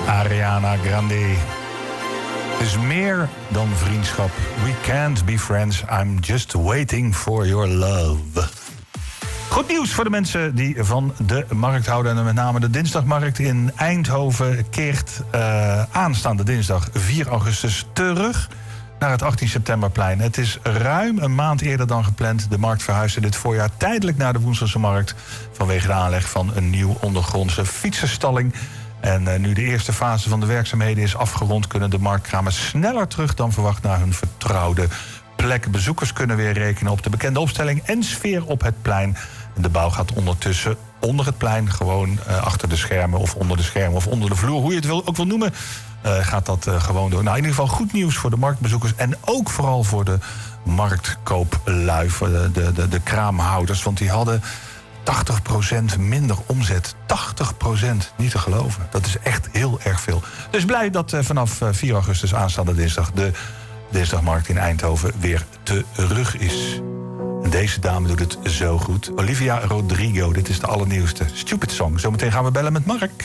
Ariana Grande. Het is meer dan vriendschap. We can't be friends. I'm just waiting for your love. Goed nieuws voor de mensen die van de markt houden. En met name de dinsdagmarkt in Eindhoven keert aanstaande dinsdag 4 augustus terug naar het 18 septemberplein. Het is ruim een maand eerder dan gepland. De markt verhuisde dit voorjaar tijdelijk naar de Woenselse markt vanwege de aanleg van een nieuw ondergrondse fietsenstalling. En nu de eerste fase van de werkzaamheden is afgerond, kunnen de marktkramers sneller terug dan verwacht naar hun vertrouwde plek. Bezoekers kunnen weer rekenen op de bekende opstelling en sfeer op het plein. En de bouw gaat ondertussen onder het plein, gewoon achter de schermen of onder de schermen of onder de vloer, hoe je het ook wil noemen, gaat dat gewoon door. Nou, in ieder geval goed nieuws voor de marktbezoekers en ook vooral voor de marktkooplui, voor de kraamhouders, want die hadden 80% minder omzet. 80%, niet te geloven. Dat is echt heel erg veel. Dus blij dat vanaf 4 augustus aanstaande dinsdag de dinsdagmarkt in Eindhoven weer terug is. En deze dame doet het zo goed. Olivia Rodrigo, dit is de allernieuwste Stupid Song. Zometeen gaan we bellen met Mark.